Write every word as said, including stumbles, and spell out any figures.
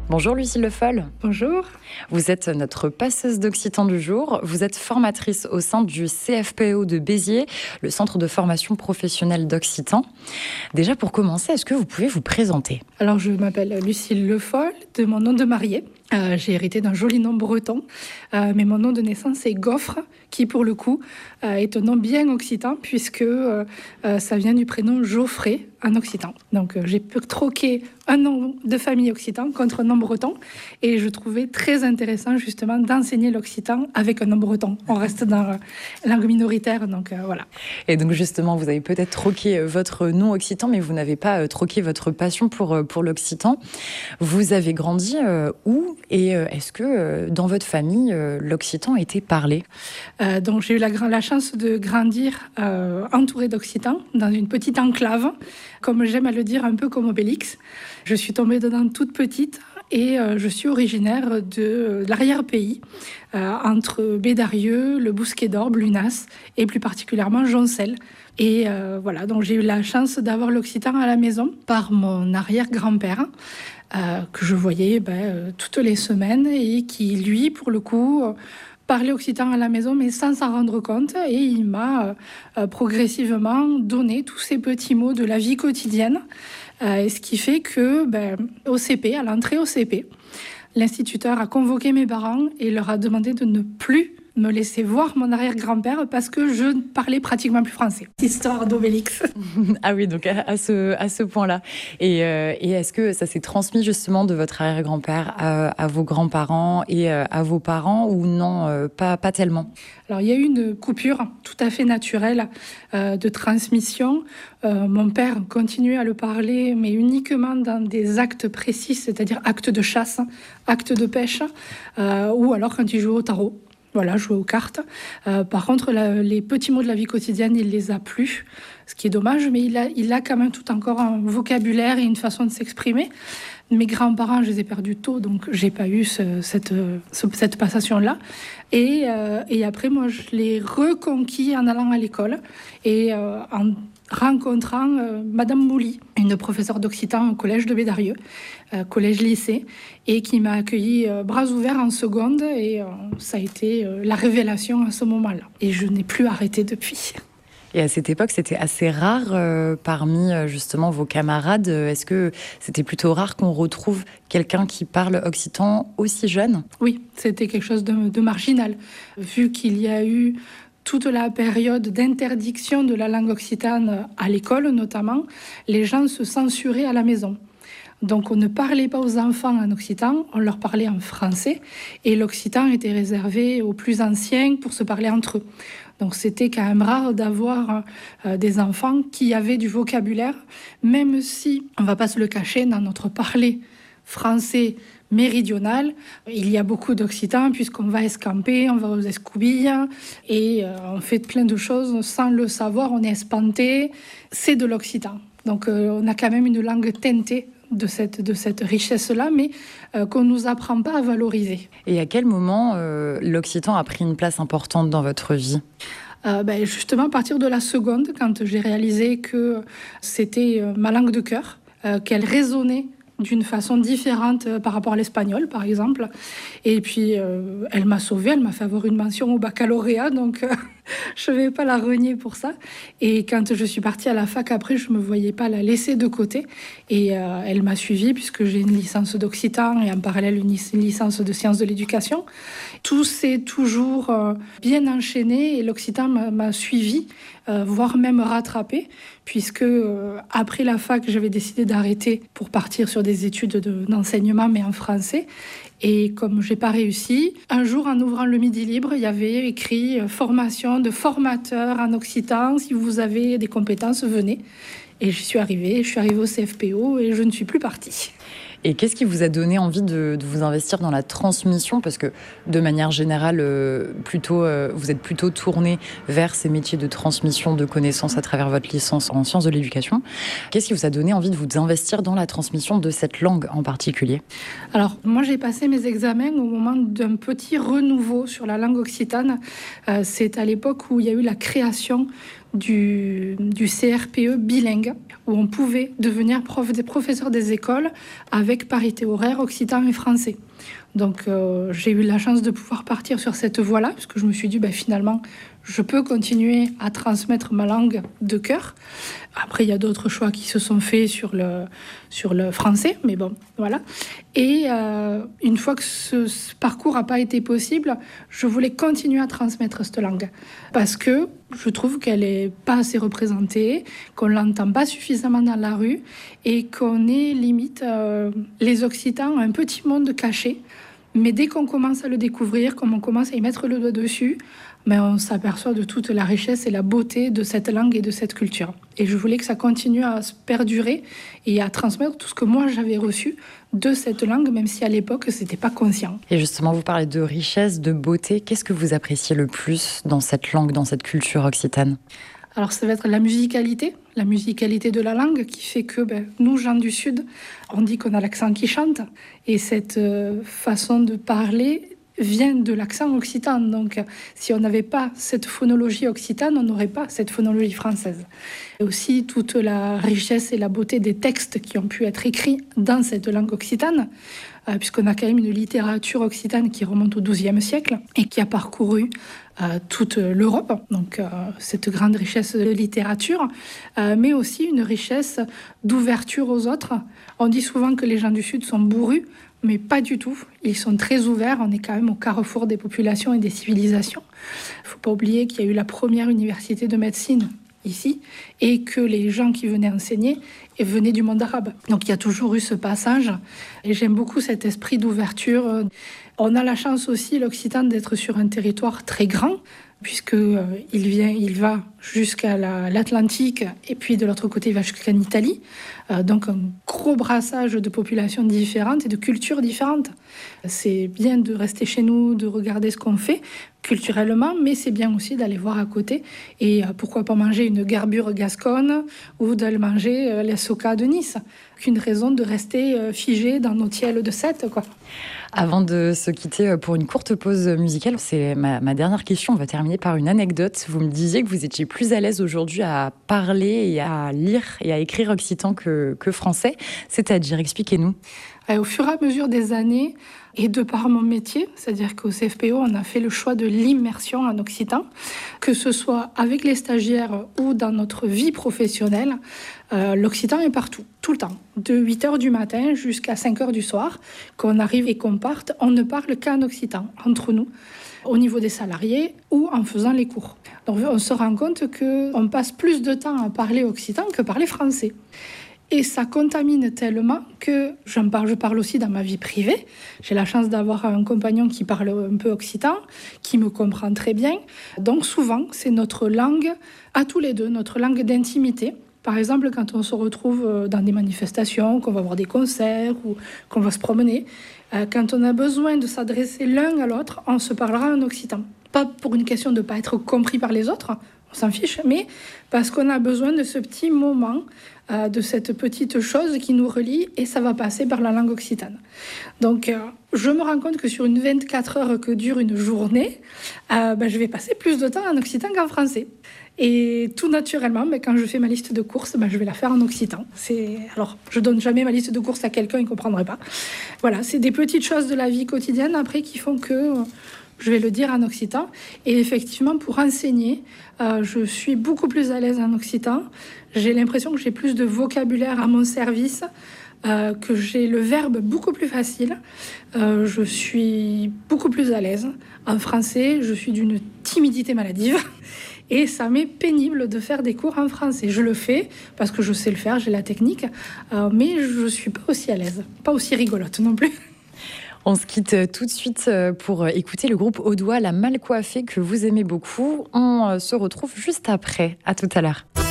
Bonjour Lucille Le Foll. Bonjour. Vous êtes notre passeuse d'occitan du jour. Vous êtes formatrice au sein du C F P O de Béziers, le centre de formation professionnelle d'occitan. Déjà pour commencer, est-ce que vous pouvez vous présenter ? Alors je m'appelle Lucille Le Foll, de mon nom de mariée. Euh, j'ai hérité d'un joli nom breton, euh, mais mon nom de naissance est Goffre, qui pour le coup euh, est un nom bien occitan, puisque euh, euh, ça vient du prénom Geoffrey en occitan. Donc euh, j'ai pu troquer un nom de famille occitan contre un nom breton, et je trouvais très intéressant justement d'enseigner l'occitan avec un nom breton. On reste dans la langue minoritaire, donc euh, voilà. Et donc justement, vous avez peut-être troqué votre nom occitan, mais vous n'avez pas troqué votre passion pour, pour l'occitan. Vous avez grandi euh, où ? Et est-ce que dans votre famille, l'occitan était parlé ? euh, Donc j'ai eu la, la chance de grandir euh, entourée d'occitan, dans une petite enclave, comme j'aime à le dire, un peu comme Obélix. Je suis tombée dedans toute petite et euh, je suis originaire de, de l'arrière-pays, euh, entre Bédarieux, le Bousquet d'Orbe, Lunas et plus particulièrement Joncel. Et euh, voilà, donc j'ai eu la chance d'avoir l'occitan à la maison par mon arrière-grand-père. Euh, que je voyais ben, euh, toutes les semaines et qui, lui, pour le coup, euh, parlait occitan à la maison, mais sans s'en rendre compte. Et il m'a euh, progressivement donné tous ces petits mots de la vie quotidienne. Euh, et ce qui fait que, ben, au C P, à l'entrée au C P, l'instituteur a convoqué mes parents et leur a demandé de ne plus me laisser voir mon arrière-grand-père parce que je ne parlais pratiquement plus français. Histoire d'Obélix. Ah oui, donc à, à, ce, à ce point-là. Et, euh, et est-ce que ça s'est transmis justement de votre arrière-grand-père à, à vos grands-parents et à vos parents ou non, euh, pas, pas tellement ? Alors il y a eu une coupure tout à fait naturelle euh, de transmission. Euh, mon père continuait à le parler, mais uniquement dans des actes précis, c'est-à-dire actes de chasse, actes de pêche, euh, ou alors quand il jouait au tarot. Voilà, jouer aux cartes. Euh, par contre, la, les petits mots de la vie quotidienne, il les a plus, ce qui est dommage, mais il a, il a quand même tout encore un vocabulaire et une façon de s'exprimer. Mes grands-parents, je les ai perdus tôt, donc j'ai pas eu ce, cette, ce, cette passation-là. Et, euh, et après, moi, je l'ai reconquis en allant à l'école et euh, en rencontrant euh, Madame Mouly, une professeure d'occitan au collège de Bédarieux, euh, collège-lycée, et qui m'a accueilli euh, bras ouverts en seconde. Et euh, ça a été euh, la révélation à ce moment-là. Et je n'ai plus arrêté depuis. Et à cette époque, c'était assez rare euh, parmi euh, justement vos camarades. Est-ce que c'était plutôt rare qu'on retrouve quelqu'un qui parle occitan aussi jeune ? Oui, c'était quelque chose de, de marginal. Vu qu'il y a eu toute la période d'interdiction de la langue occitane à l'école notamment, les gens se censuraient à la maison. Donc on ne parlait pas aux enfants en occitan, on leur parlait en français. Et l'occitan était réservé aux plus anciens pour se parler entre eux. Donc c'était quand même rare d'avoir euh, des enfants qui avaient du vocabulaire, même si, on ne va pas se le cacher, dans notre parler français méridional, il y a beaucoup d'occitan puisqu'on va escamper, on va aux escoubilles et euh, on fait plein de choses sans le savoir, on est espanté, c'est de l'occitan. Donc euh, on a quand même une langue teintée de cette, de cette richesse-là, mais euh, qu'on ne nous apprend pas à valoriser. Et à quel moment euh, l'occitan a pris une place importante dans votre vie ? Euh, ben justement, à partir de la seconde, quand j'ai réalisé que c'était euh, ma langue de cœur, euh, qu'elle résonnait d'une façon différente euh, par rapport à l'espagnol, par exemple. Et puis, euh, elle m'a sauvée, elle m'a fait avoir une mention au baccalauréat, donc euh, je ne vais pas la renier pour ça. Et quand je suis partie à la fac après, je ne me voyais pas la laisser de côté. Et euh, elle m'a suivie, puisque j'ai une licence d'occitan et en parallèle une licence de sciences de l'éducation. Tout s'est toujours euh, bien enchaîné et l'occitan m'a, m'a suivie, euh, voire même rattrapée, puisque euh, après la fac, j'avais décidé d'arrêter pour partir sur des études de, d'enseignement, mais en français. Et comme j'ai pas réussi, un jour en ouvrant le Midi Libre, il y avait écrit euh, formation de formateur en occitan. Si vous avez des compétences, venez. Et j'y suis arrivée. Je suis arrivée au C F P O et je ne suis plus partie. Et qu'est-ce qui vous a donné envie de, de vous investir dans la transmission ? Parce que de manière générale, euh, plutôt, euh, vous êtes plutôt tourné vers ces métiers de transmission de connaissances à travers votre licence en sciences de l'éducation. Qu'est-ce qui vous a donné envie de vous investir dans la transmission de cette langue en particulier ? Alors, moi, j'ai passé mes examens au moment d'un petit renouveau sur la langue occitane. Euh, c'est à l'époque où il y a eu la création du, du C R P E bilingue, où on pouvait devenir prof, des professeurs des écoles avec parité horaire occitan et français. Donc euh, j'ai eu la chance de pouvoir partir sur cette voie-là, parce que je me suis dit, ben, finalement, je peux continuer à transmettre ma langue de cœur. Après, il y a d'autres choix qui se sont faits sur le, sur le français, mais bon, voilà. Et euh, une fois que ce, ce parcours n'a pas été possible, je voulais continuer à transmettre cette langue, parce que je trouve qu'elle n'est pas assez représentée, qu'on ne l'entend pas suffisamment dans la rue, et qu'on est limite, euh, les Occitans, un petit monde caché. Mais dès qu'on commence à le découvrir, comme on commence à y mettre le doigt dessus, mais on s'aperçoit de toute la richesse et la beauté de cette langue et de cette culture. Et je voulais que ça continue à se perdurer et à transmettre tout ce que moi j'avais reçu de cette langue, même si à l'époque c'était pas conscient. Et justement, vous parlez de richesse, de beauté. Qu'est-ce que vous appréciez le plus dans cette langue, dans cette culture occitane ? Alors ça va être la musicalité, la musicalité de la langue qui fait que ben, nous, gens du Sud, on dit qu'on a l'accent qui chante. Et cette euh, façon de parler vient de l'accent occitan. Donc si on n'avait pas cette phonologie occitane, on n'aurait pas cette phonologie française. Et aussi toute la richesse et la beauté des textes qui ont pu être écrits dans cette langue occitane, euh, puisqu'on a quand même une littérature occitane qui remonte au douzième siècle et qui a parcouru euh, toute l'Europe. Donc euh, cette grande richesse de littérature, euh, mais aussi une richesse d'ouverture aux autres. On dit souvent que les gens du Sud sont bourrus, mais pas du tout. Ils sont très ouverts. On est quand même au carrefour des populations et des civilisations. Il ne faut pas oublier qu'il y a eu la première université de médecine ici et que les gens qui venaient enseigner venaient du monde arabe. Donc il y a toujours eu ce passage et j'aime beaucoup cet esprit d'ouverture. On a la chance aussi, l'Occitan, d'être sur un territoire très grand, puisqu'il euh, vient, il va jusqu'à la, l'Atlantique et puis de l'autre côté il va jusqu'en Italie. Euh, donc un gros brassage de populations différentes et de cultures différentes. C'est bien de rester chez nous, de regarder ce qu'on fait culturellement, mais c'est bien aussi d'aller voir à côté et euh, pourquoi pas manger une garbure gasconne ou d'aller manger euh, les soca de Nice. Aucune raison de rester euh, figé dans nos tiels de Sète, quoi. Avant de se quitter pour une courte pause musicale, c'est ma, ma dernière question. On va terminer par une anecdote. Vous me disiez que vous étiez plus à l'aise aujourd'hui à parler et à lire et à écrire occitan que, que français. C'est-à-dire, expliquez-nous. Au fur et à mesure des années, et de par mon métier, c'est-à-dire qu'au C F P O, on a fait le choix de l'immersion en occitan, que ce soit avec les stagiaires ou dans notre vie professionnelle, euh, l'occitan est partout, tout le temps. De huit heures du matin jusqu'à cinq heures du soir, qu'on arrive et qu'on parte, on ne parle qu'en occitan, entre nous, au niveau des salariés ou en faisant les cours. Donc on se rend compte qu'on passe plus de temps à parler occitan que parler français. Et ça contamine tellement que j'en parle, je parle aussi dans ma vie privée. J'ai la chance d'avoir un compagnon qui parle un peu occitan, qui me comprend très bien. Donc souvent, c'est notre langue, à tous les deux, notre langue d'intimité. Par exemple, quand on se retrouve dans des manifestations, qu'on va voir des concerts ou qu'on va se promener, quand on a besoin de s'adresser l'un à l'autre, on se parlera en occitan. Pas pour une question de ne pas être compris par les autres, on s'en fiche, mais parce qu'on a besoin de ce petit moment, euh, de cette petite chose qui nous relie, et ça va passer par la langue occitane. Donc, euh, je me rends compte que sur une vingt-quatre heures que dure une journée, euh, ben, je vais passer plus de temps en occitan qu'en français. Et tout naturellement, ben, quand je fais ma liste de courses, ben, je vais la faire en occitan. C'est... Alors, je donne jamais ma liste de courses à quelqu'un, il ne comprendrait pas. Voilà, c'est des petites choses de la vie quotidienne, après, qui font que... Euh, je vais le dire en occitan. Et effectivement, pour enseigner, euh, je suis beaucoup plus à l'aise en occitan. J'ai l'impression que j'ai plus de vocabulaire à mon service, euh, que j'ai le verbe beaucoup plus facile. Euh, je suis beaucoup plus à l'aise. En français, je suis d'une timidité maladive. Et ça m'est pénible de faire des cours en français. Je le fais parce que je sais le faire, j'ai la technique. Euh, mais je ne suis pas aussi à l'aise. Pas aussi rigolote non plus. On se quitte tout de suite pour écouter le groupe Audois, La Mal Coiffée, que vous aimez beaucoup. On se retrouve juste après. À tout à l'heure.